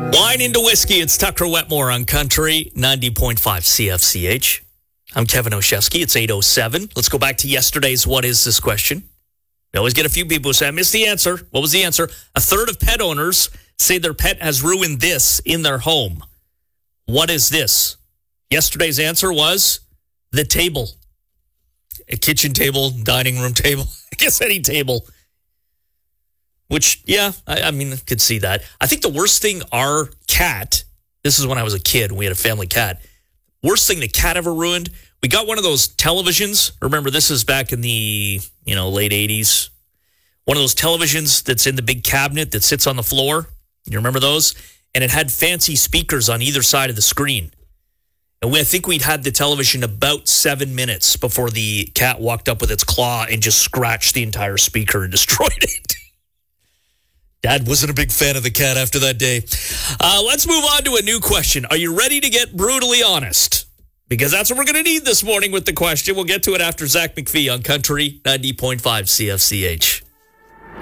Wine into whiskey. It's Tucker Wetmore on Country 90.5 CFCH. I'm Kevin Oshevsky. It's 8:07. Let's go back to yesterday's What Is This question. We always get a few people who say, I missed the answer. What was the answer? A third of pet owners say their pet has ruined this in their home. What is this? Yesterday's answer was the table. A kitchen table, dining room table. I guess any table. Which, yeah, I mean, I could see that. I think the worst thing our cat, this is when I was a kid, we had a family cat. Worst thing the cat ever ruined, we got one of those televisions. Remember, this is back in the, late 80s. One of those televisions that's in the big cabinet that sits on the floor. You remember those? And it had fancy speakers on either side of the screen. And I think we'd had the television about 7 minutes before the cat walked up with its claw and just scratched the entire speaker and destroyed it. Dad wasn't a big fan of the cat after that day. Let's move on to a new question. Are you ready to get brutally honest? Because that's what we're going to need this morning with the question. We'll get to it after Zach McPhee on Country 90.5 CFCH.